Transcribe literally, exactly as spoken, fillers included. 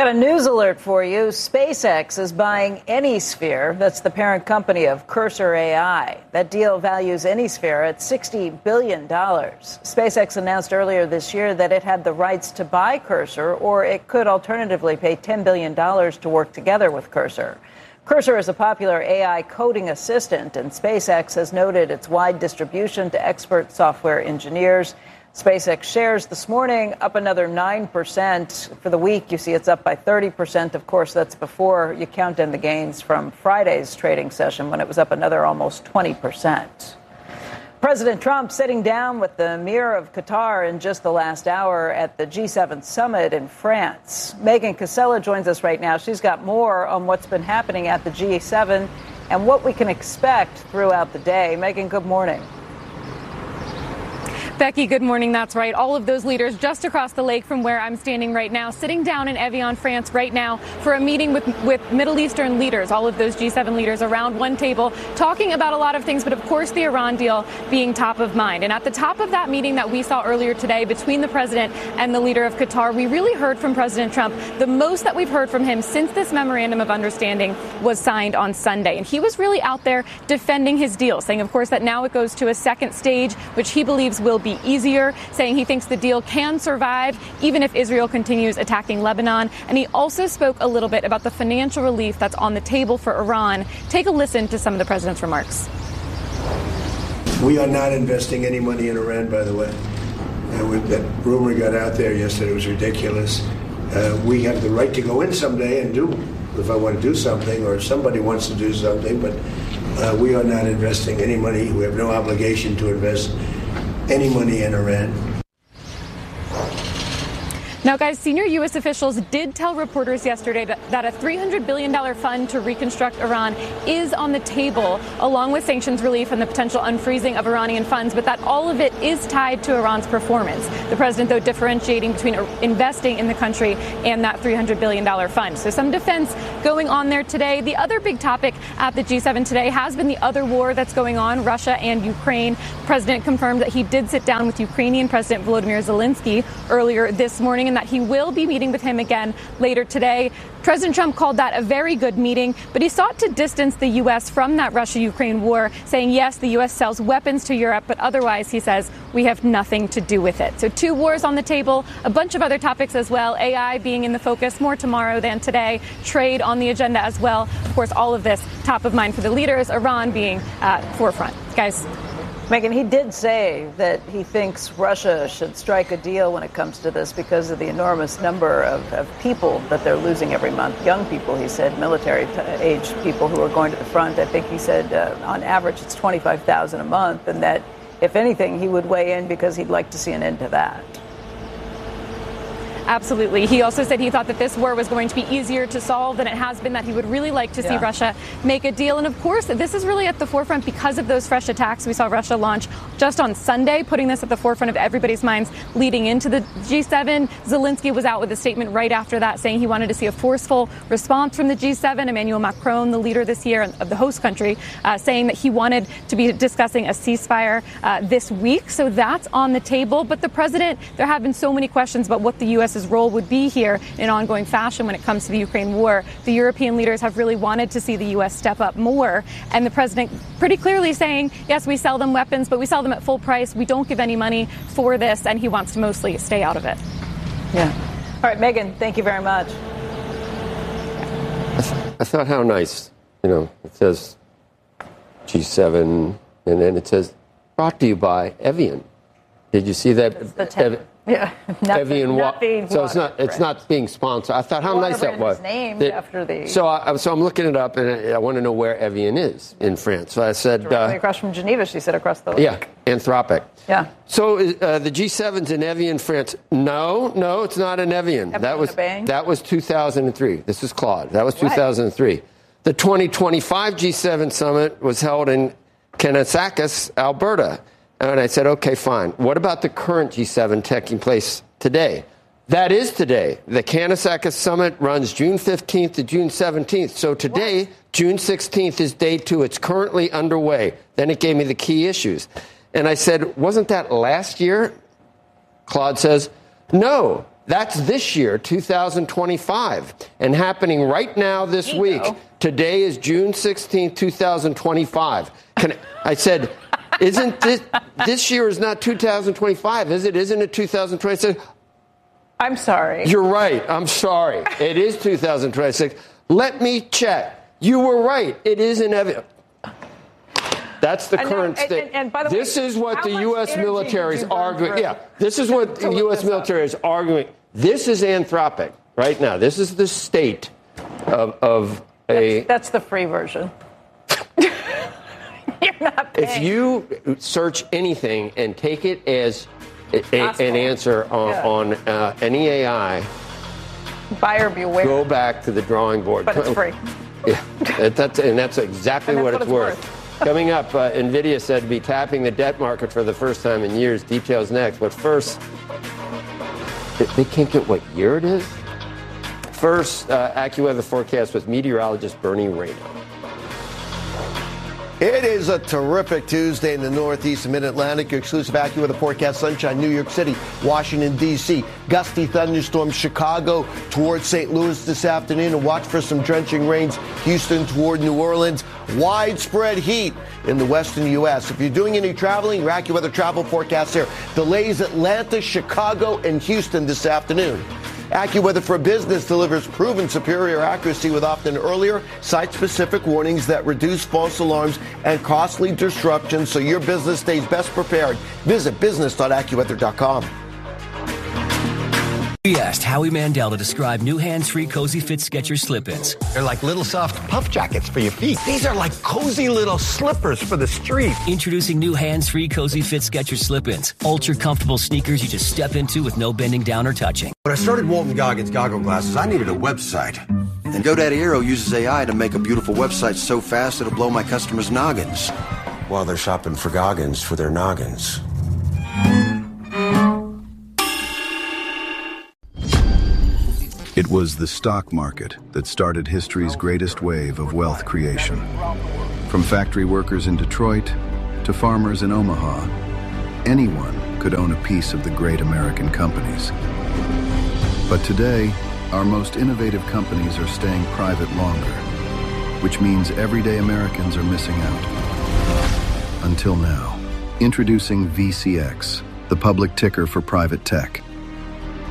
Got a news alert for you. SpaceX is buying Anysphere. That's the parent company of Cursor A I. That deal values Anysphere at sixty billion dollars. SpaceX announced earlier this year that it had the rights to buy Cursor, or it could alternatively pay ten billion dollars to work together with Cursor. Cursor is a popular A I coding assistant, and SpaceX has noted its wide distribution to expert software engineers. SpaceX shares this morning up another nine percent. For the week, you see it's up by thirty percent. Of course, that's before you count in the gains from Friday's trading session when it was up another almost twenty percent. President Trump sitting down with the Emir of Qatar in just the last hour at the G seven summit in France. Megan Casella joins us right now. She's got more on what's been happening at the G seven and what we can expect throughout the day. Megan, good morning. Becky, good morning. That's right. All of those leaders just across the lake from where I'm standing right now, sitting down in Evian, France right now for a meeting with, with Middle Eastern leaders, all of those G seven leaders around one table, talking about a lot of things, but of course the Iran deal being top of mind. And at the top of that meeting that we saw earlier today between the president and the leader of Qatar, we really heard from President Trump. The most that we've heard from him since this memorandum of understanding was signed on Sunday. And he was really out there defending his deal, saying, of course, that now it goes to a second stage, which he believes will be easier, saying he thinks the deal can survive even if Israel continues attacking Lebanon. And he also spoke a little bit about the financial relief that's on the table for Iran. Take a listen to some of the president's remarks. We are not investing any money in Iran, by the way. Uh, with that rumor got out there yesterday, it was ridiculous. Uh, we have the right to go in someday and do, if I want to do something, or if somebody wants to do something, but uh, we are not investing any money. We have no obligation to invest any money in Iran. Now, guys, senior U S officials did tell reporters yesterday that, that a three hundred billion dollars fund to reconstruct Iran is on the table, along with sanctions relief and the potential unfreezing of Iranian funds, but that all of it is tied to Iran's performance. The president, though, differentiating between investing in the country and that three hundred billion dollars fund. So some defense going on there today. The other big topic at the G seven today has been the other war that's going on, Russia and Ukraine. The president confirmed that he did sit down with Ukrainian President Volodymyr Zelensky earlier this morning, and that he will be meeting with him again later today. President Trump called that a very good meeting, but he sought to distance the U S from that Russia-Ukraine war, saying, yes, the U S sells weapons to Europe, but otherwise, he says, we have nothing to do with it. So two wars on the table, a bunch of other topics as well, A I being in the focus more tomorrow than today, trade on the agenda as well. Of course, all of this top of mind for the leaders, Iran being uh, forefront. Guys. Megan, he did say that he thinks Russia should strike a deal when it comes to this because of the enormous number of, of people that they're losing every month. Young people, he said, military-age people who are going to the front. I think he said uh, on average it's twenty-five thousand a month, and that, if anything, he would weigh in because he'd like to see an end to that. Absolutely. He also said he thought that this war was going to be easier to solve than it has been, that he would really like to yeah. see Russia make a deal. And of course, this is really at the forefront because of those fresh attacks we saw Russia launch just on Sunday, putting this at the forefront of everybody's minds leading into the G seven. Zelensky was out with a statement right after that saying he wanted to see a forceful response from the G seven. Emmanuel Macron, the leader this year of the host country, uh, saying that he wanted to be discussing a ceasefire uh, this week. So that's on the table. But the president, there have been so many questions about what the U S role would be here in ongoing fashion when it comes to the Ukraine war. The European leaders have really wanted to see the U S step up more. And the president pretty clearly saying, yes, we sell them weapons, but we sell them at full price. We don't give any money for this. And he wants to mostly stay out of it. Yeah. All right, Megan, thank you very much. I, th- I thought how nice, you know, it says G seven and then it says brought to you by Evian. Did you see that? It's the ten- Ev- Yeah, nothing, Evian wa- nothing so it's not it's not being sponsored. I thought how water nice that was. Is named that, after the. So I so I'm looking it up and I, I want to know where Evian is in France. So I said directly uh, across from Geneva. She said across the lake. Yeah, Anthropic. Yeah. So uh, the G seven's in Evian, France. No, no, it's not in Evian. Evian that was Bang? that was two thousand three. This is Claude. That was two thousand three. What? The twenty twenty-five G seven summit was held in Kananaskis, Alberta. And I said, okay, fine. What about the current G seven taking place today? That is today. The Kananaskis summit runs June fifteenth to June seventeenth. So today, what? June sixteenth is day two. It's currently underway. Then it gave me the key issues. And I said, wasn't that last year? Claude says, no, That's this year, two thousand twenty-five, and happening right now this week. Go. Today is June sixteenth, two thousand twenty-five. Can, I said, isn't this, this year is not two thousand twenty-five, is it? Isn't it two thousand twenty-six? I'm sorry. You're right. I'm sorry. It is two thousand twenty-six. Let me check. You were right. It is inevitable. That's the and current now, state. And, and by the this way, is what the U S military is arguing. Through? Yeah, this is what the U S military is arguing. This is Anthropic right now. This is the state of, of a. That's, that's the free version. You're not paying. If you search anything and take it as a, a, an answer on, yeah. on uh, any A I, buyer beware. Go back to the drawing board. But it's free. Yeah, that's, and that's exactly and that's what, what it's, it's worth. worth. Coming up, uh, NVIDIA said to be tapping the debt market for the first time in years. Details next. But first, they can't get what year it is? First, uh, AccuWeather forecast with meteorologist Bernie Rayno. It is a terrific Tuesday in the Northeast and Mid-Atlantic. Your exclusive AccuWeather forecast: sunshine, New York City, Washington, D C Gusty thunderstorms, Chicago towards Saint Louis this afternoon. And watch for some drenching rains, Houston toward New Orleans. Widespread heat in the western U S. If you're doing any traveling, your AccuWeather travel forecast here. Delays Atlanta, Chicago, and Houston this afternoon. AccuWeather for Business delivers proven superior accuracy with often earlier site-specific warnings that reduce false alarms and costly disruptions so your business stays best prepared. Visit business dot accuweather dot com. We asked Howie Mandel to describe new hands-free Cozy Fit Skechers slip-ins. They're like little soft puff jackets for your feet. These are like cozy little slippers for the street. Introducing new hands-free Cozy Fit Skechers slip-ins. Ultra-comfortable sneakers you just step into with no bending down or touching. When I started Walton Goggins Goggle Glasses, I needed a website. And GoDaddy Aero uses A I to make a beautiful website so fast it'll blow my customers' noggins while they're shopping for Goggins for their noggins. It was the stock market that started history's greatest wave of wealth creation. From factory workers in Detroit to farmers in Omaha, anyone could own a piece of the great American companies. But today, our most innovative companies are staying private longer, which means everyday Americans are missing out. Until now. Introducing V C X, the public ticker for private tech.